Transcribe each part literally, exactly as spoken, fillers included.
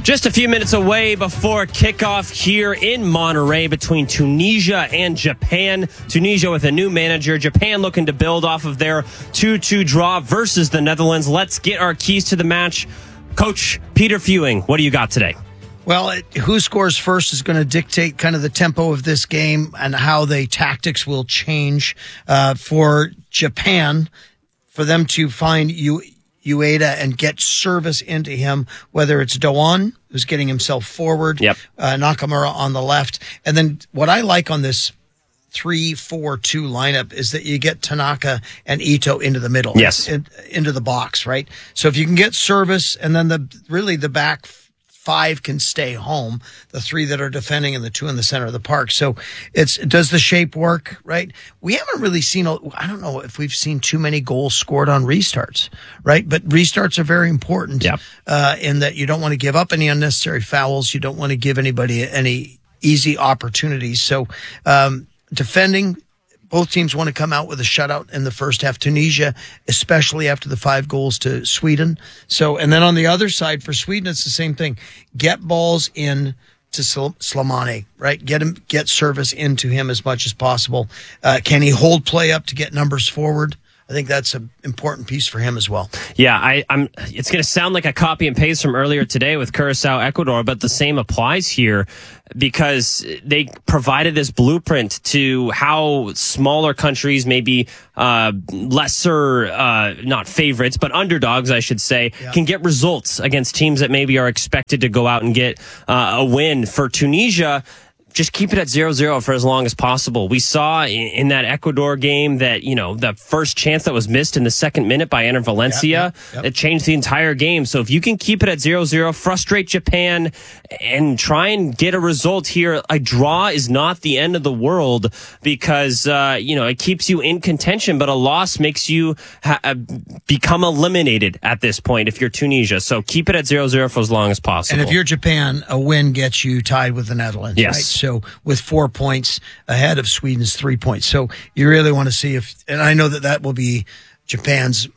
Just a few minutes away before kickoff here in Monterrey between Tunisia and Japan. Tunisia with a new manager. Japan looking to build off of their two two draw versus the Netherlands. Let's get our keys to the match. Coach Peter Fewing, what do you got today? Well, it, who scores first is going to dictate kind of the tempo of this game and how the tactics will change uh, for Japan, for them to find you. Ueda and get service into him, whether it's Doan, who's getting himself forward, yep. uh, Nakamura on the left. And then what I like on this three four two lineup is that you get Tanaka and Ito into the middle. Yes. In, into the box, right? So if you can get service and then the really the back five can stay home, the three that are defending and the two in the center of the park. So it's, does the shape work, right? We haven't really seen, a, I don't know if we've seen too many goals scored on restarts, right? But restarts are very important yep. uh, in that you don't want to give up any unnecessary fouls. You don't want to give anybody any easy opportunities. So um, defending, both teams want to come out with a shutout in the first half. Tunisia, especially after the five goals to Sweden. So, and then on the other side for Sweden, it's the same thing. Get balls in to Slimani, right? Get him, get service into him as much as possible. Uh, can he hold play up to get numbers forward? I think that's an important piece for him as well. Yeah, I, I'm. It's going to sound like a copy and paste from earlier today with Curacao, Ecuador, but the same applies here because they provided this blueprint to how smaller countries, maybe uh, lesser, uh, not favorites, but underdogs, I should say, yeah. can get results against teams that maybe are expected to go out and get uh, a win. For Tunisia, just keep it at zero zero for as long as possible. We saw in that Ecuador game that, you know, the first chance that was missed in the second minute by Enner Valencia, yep, yep, yep. it changed the entire game. So if you can keep it at zero zero, frustrate Japan, and try and get a result here, a draw is not the end of the world because, uh, you know, it keeps you in contention, but a loss makes you ha- become eliminated at this point if you're Tunisia. So keep it at zero zero for as long as possible. And if you're Japan, a win gets you tied with the Netherlands, yes. right? So So with four points ahead of Sweden's three points. So you really want to see if, and I know that that will be Japan's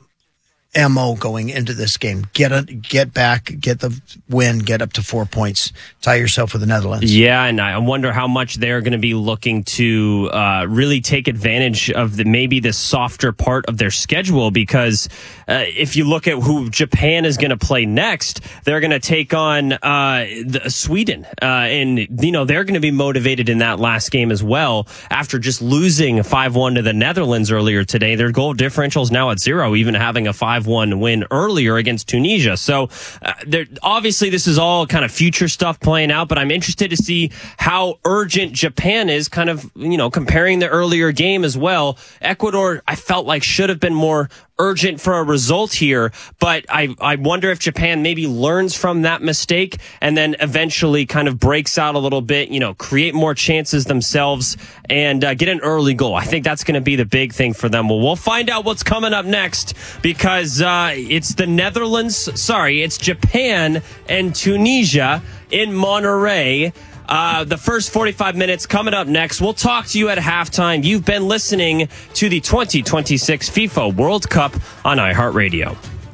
M O going into this game. Get a, get back, get the win, get up to four points, tie yourself with the Netherlands. Yeah, and I wonder how much they're going to be looking to uh, really take advantage of the maybe the softer part of their schedule because uh, if you look at who Japan is going to play next, they're going to take on uh, the, Sweden, uh, and you know they're going to be motivated in that last game as well. After just losing five one to the Netherlands earlier today, their goal differential is now at zero, even having a five one win earlier against Tunisia. So uh, obviously this is all kind of future stuff playing out, but I'm interested to see how urgent Japan is, kind of, you know, comparing the earlier game as well. Ecuador, I felt like should have been more urgent for a result here, but I, I wonder if Japan maybe learns from that mistake and then eventually kind of breaks out a little bit, you know, create more chances themselves and uh, get an early goal. I think that's going to be the big thing for them. Well, we'll find out what's coming up next because uh, it's the Netherlands, sorry, it's Japan and Tunisia in Monterrey. Uh, the first forty-five minutes coming up next. We'll talk to you at halftime. You've been listening to the twenty twenty-six FIFA World Cup on iHeartRadio.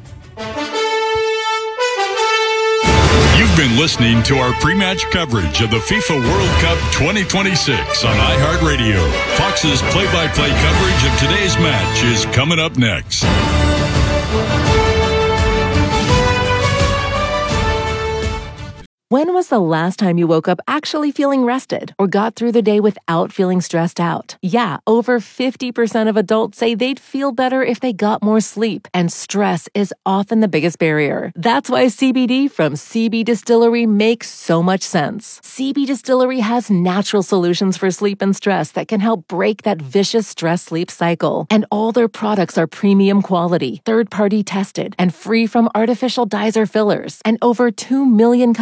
You've been listening to our pre-match coverage of the FIFA World Cup twenty twenty-six on iHeartRadio. Fox's play-by-play coverage of today's match is coming up next. When was the last time you woke up actually feeling rested or got through the day without feeling stressed out? Yeah, over fifty percent of adults say they'd feel better if they got more sleep, and stress is often the biggest barrier. That's why C B D from C B Distillery makes so much sense. C B Distillery has natural solutions for sleep and stress that can help break that vicious stress-sleep cycle. And all their products are premium quality, third-party tested, and free from artificial dyes or fillers. And over two million customers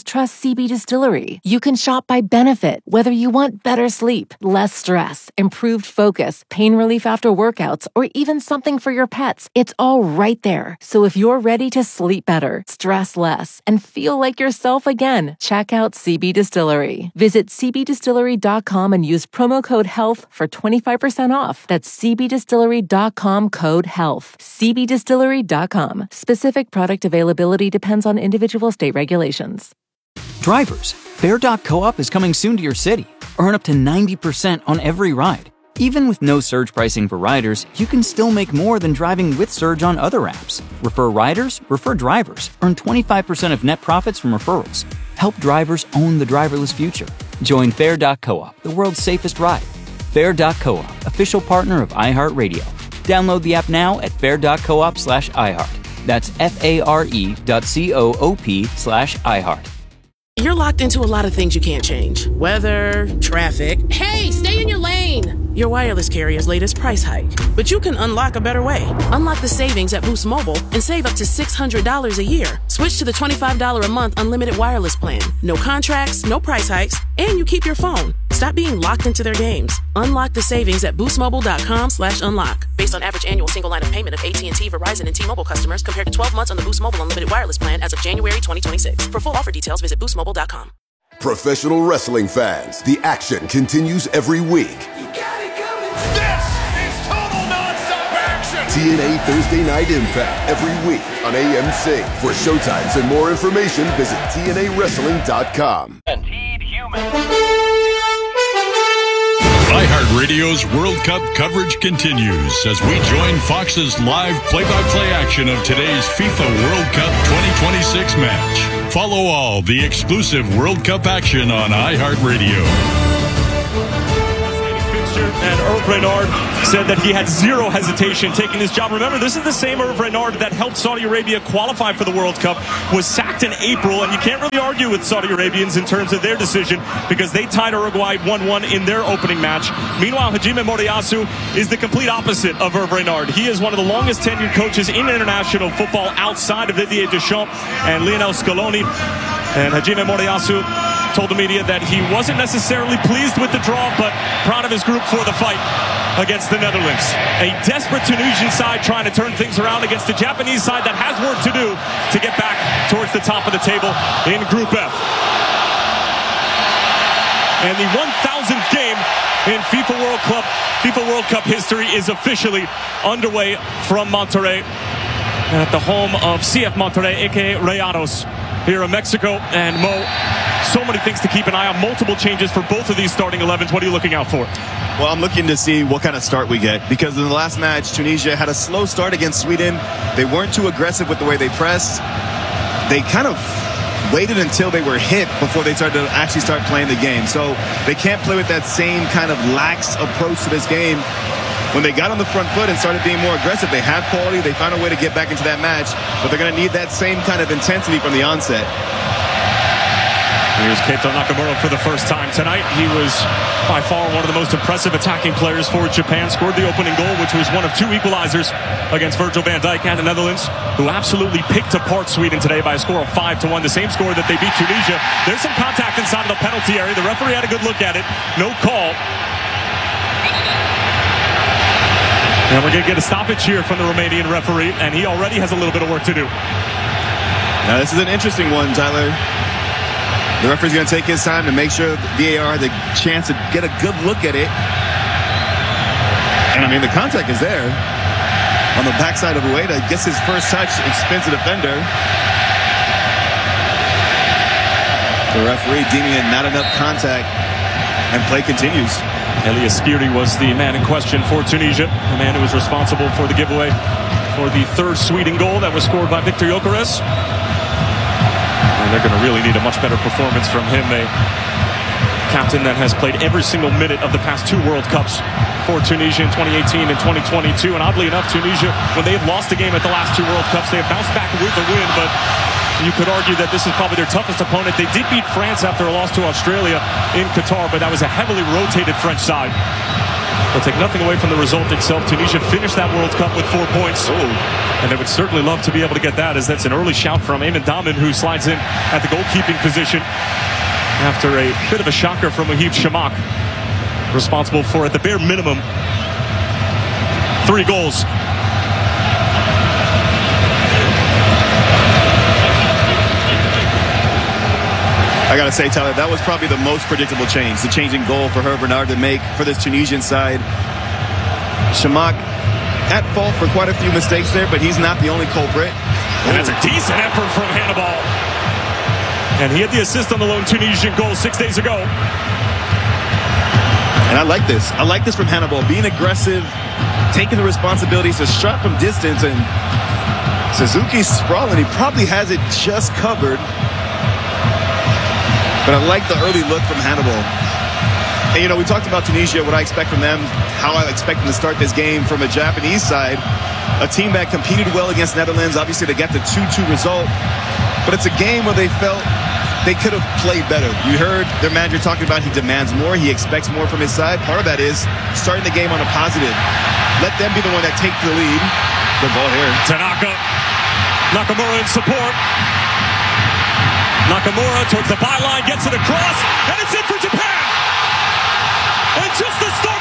customers trust C B Distillery. You can shop by benefit, whether you want better sleep, less stress, improved focus, pain relief after workouts, or even something for your pets. It's all right there. So if you're ready to sleep better, stress less, and feel like yourself again, check out C B Distillery. Visit c b distillery dot com and use promo code HEALTH for twenty-five percent off. That's c b distillery dot com code HEALTH. c b distillery dot com. Specific product availability depends on individual state regulations. Drivers, Fare dot co-op is coming soon to your city. Earn up to ninety percent on every ride. Even with no surge pricing for riders, you can still make more than driving with Surge on other apps. Refer riders, refer drivers. Earn twenty-five percent of net profits from referrals. Help drivers own the driverless future. Join Fare dot co-op, the world's safest ride. Fare dot co-op, official partner of iHeartRadio. Download the app now at fare dot coop slash iHeart. That's F-A-R-E dot C-O-O-P slash iHeart. You're locked into a lot of things you can't change. Weather, traffic. Hey, stay in your lane! Your wireless carrier's latest price hike. But you can unlock a better way. Unlock the savings at Boost Mobile and save up to six hundred dollars a year. Switch to the twenty-five dollars a month unlimited wireless plan. No contracts, no price hikes, and you keep your phone. Stop being locked into their games. Unlock the savings at boostmobile.com slash unlock. Based on average annual single line of payment of A T and T, Verizon, and T-Mobile customers compared to twelve months on the Boost Mobile unlimited wireless plan as of January twenty twenty-six. For full offer details, visit boost mobile dot com. Professional wrestling fans, the action continues every week. You got it coming. This is total nonstop action. T N A Thursday Night Impact every week on A M C. For showtimes and more information, visit T N A wrestling dot com. iHeartRadio's World Cup coverage continues as we join Fox's live play-by-play action of today's FIFA World Cup twenty twenty-six match. Follow all the exclusive World Cup action on iHeartRadio. And Hervé Renard said that he had zero hesitation taking this job. Remember, this is the same Hervé Renard that helped Saudi Arabia qualify for the World Cup, was sacked in April, and you can't really argue with Saudi Arabians in terms of their decision because they tied Uruguay one one in their opening match. Meanwhile, Hajime Moriyasu is the complete opposite of Hervé Renard. He is one of the longest tenured coaches in international football outside of Didier Deschamps and Lionel Scaloni. And Hajime Moriyasu told the media that he wasn't necessarily pleased with the draw, but proud of his group for the fight against the Netherlands. A desperate Tunisian side trying to turn things around against a Japanese side that has work to do to get back towards the top of the table in Group F. And the one thousandth game in FIFA World Cup, FIFA World Cup history is officially underway from Monterrey at the home of C F Monterrey, aka Rayados, here in Mexico. And Mo, so many things to keep an eye on. Multiple changes for both of these starting elevens. What are you looking out for? Well, I'm looking to see what kind of start we get, because in the last match, Tunisia had a slow start against Sweden. They weren't too aggressive with the way they pressed. They kind of waited until they were hit before they started to actually start playing the game. So they can't play with that same kind of lax approach to this game. When they got on the front foot and started being more aggressive, they have quality. They found a way to get back into that match, but they're going to need that same kind of intensity from the onset. Here's Keito Nakamura for the first time tonight. He was by far one of the most impressive attacking players for Japan. Scored the opening goal, which was one of two equalizers against Virgil van Dijk and the Netherlands, who absolutely picked apart Sweden today by a score of five to one, the same score that they beat Tunisia. There's some contact inside of the penalty area. The referee had a good look at it. No call. And we're going to get a stoppage here from the Romanian referee, and he already has a little bit of work to do. Now, this is an interesting one, Tyler. The referee's going to take his time to make sure V A R had the chance to get a good look at it. And, I mean, the contact is there on the backside of Ueda. Gets his first touch and spins the defender. The referee deeming it not enough contact, and play continues. Elias Skiri was the man in question for Tunisia, the man who was responsible for the giveaway for the third Sweden goal that was scored by Victor Gyökeres. And they're going to really need a much better performance from him, a captain that has played every single minute of the past two World Cups for Tunisia in twenty eighteen and twenty twenty-two. And oddly enough, Tunisia, when they have lost a game at the last two World Cups, they have bounced back with a win, but you could argue that this is probably their toughest opponent. They did beat France after a loss to Australia in Qatar, but that was a heavily rotated French side. They'll take nothing away from the result itself. Tunisia finished that World Cup with four points. Ooh. And they would certainly love to be able to get that, as that's an early shout from Eamon Daman, who slides in at the goalkeeping position after a bit of a shocker from Wahib Shamak, responsible for, at the bare minimum, three goals. I got to say, Tyler, that was probably the most predictable change, the change in goal for Hervé Renard to make for this Tunisian side. Shamak at fault for quite a few mistakes there, but he's not the only culprit. And that's a decent effort from Hannibal. And he had the assist on the lone Tunisian goal six days ago. And I like this. I like this from Hannibal, being aggressive, taking the responsibilities, a shot from distance, and Suzuki's sprawling. He probably has it just covered. But I like the early look from Hannibal. And, you know, we talked about Tunisia, what I expect from them, how I expect them to start this game from a Japanese side. A team that competed well against Netherlands. Obviously, they got the two two result. But it's a game where they felt they could have played better. You heard their manager talking about he demands more. He expects more from his side. Part of that is starting the game on a positive. Let them be the one that take the lead. Good ball here. Tanaka. Nakamura in support. Nakamura towards the byline, gets it across, and it's in for Japan! And just the start